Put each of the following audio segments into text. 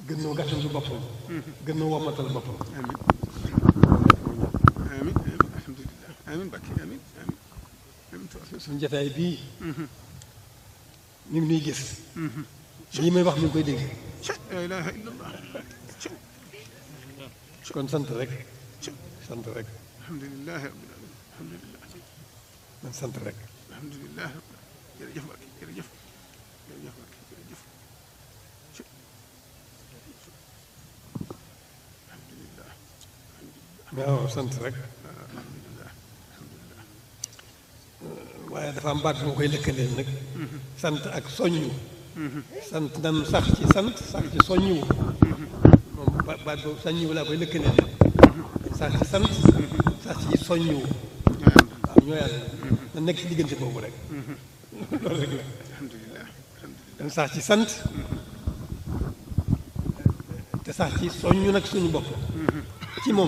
gën noo gàttandu boppam gën noo womatal boppam. amiin amiin alhamdulilah amiin Mbàkke amiin amiin suñu jotaay bii mi ngi nuy gis lii may wax mi ngi koy dégg. la ilaha illallah kon sant rek sant rek alhamdulilah rabbil alamin alhamdulilah man sant rek. alhamdulilah jërëjëf Mbàkke jërëjëf jërëjëf Mbàkke jërëjëf alhamdulilah waaw sant rek. alhamdulilah alhamdulilah waaye dafa am baat bu ma koy lëkkaleel nag. sant ak soññu. sant nan sax ci sant sax ci soññu. moom baat boobu soññu laa koy lëkkaleel. sax ci sant sax ci soññu. waaw ñoo yàlla na nekk ci diggante boobu rek. loolu rek la. alhamdulilah dan sax ci sant te sax ci soññu nag suñu bopp ci moom.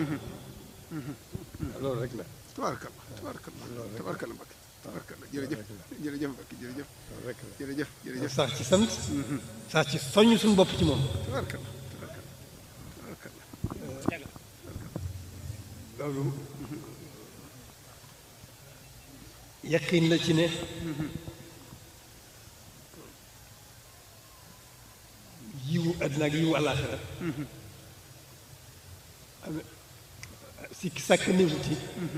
loolu rek la. tabaarkalla tabaarkalla tabaarkalla Mbàkke tabaarkalla jërëjëf jërëjëf Mbàkke jërëjëf loolu rek la. jërëjëf jërëjëf sax ci sant sax ci soññ suñu bopp ci moom. tabaarkalla tabaarkalla loolu yaqin la ci ne yiwu àddina ak yiwu àllaaxira sikki sàkk néewu ci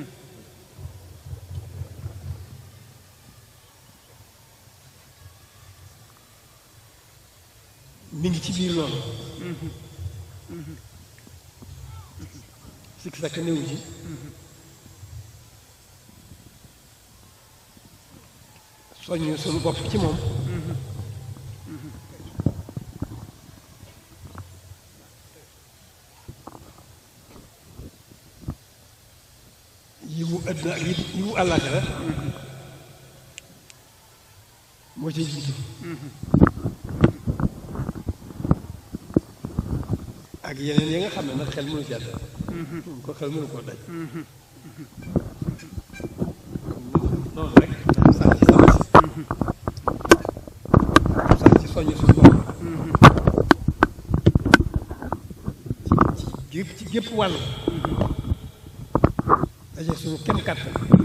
mi ngi ci biir loolu sikki sàkk néewu ci soññ suñu bopp ci moom yiwu àddina ak yiwu àllaaxira moo ci jiitu ak yeneen yi nga xam ne nag xel mënu ci àdda ko xel mënu koo daj noonu rek sax ci sant sax ci soññ suñu bopp ci gépp wàll daje suñu kem kàttan